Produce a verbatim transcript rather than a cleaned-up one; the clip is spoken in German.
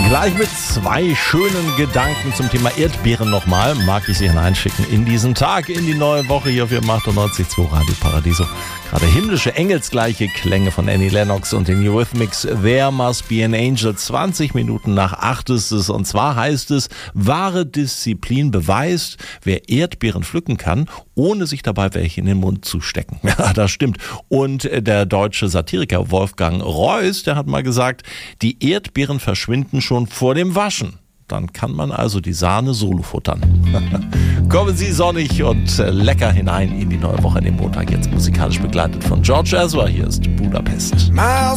Gleich mit zwei schönen Gedanken zum Thema Erdbeeren nochmal mag ich Sie hineinschicken in diesen Tag, in die neue Woche hier auf Ihrem achtundneunzig Komma zwei Radio Paradiso. Gerade himmlische, engelsgleiche Klänge von Annie Lennox und den Eurythmics. There Must Be an Angel. zwanzig Minuten nach acht ist es. Und zwar heißt es, wahre Disziplin beweist, wer Erdbeeren pflücken kann, ohne sich dabei welche in den Mund zu stecken. Ja, das stimmt. Und der deutsche Satiriker Wolfgang Reuss, der hat mal gesagt, die Erdbeeren verschwinden schon vor dem Waschen. Dann kann man also die Sahne solo futtern. Kommen Sie sonnig und lecker hinein in die neue Woche, in den Montag. Jetzt musikalisch begleitet von George Ezra. Hier ist Budapest.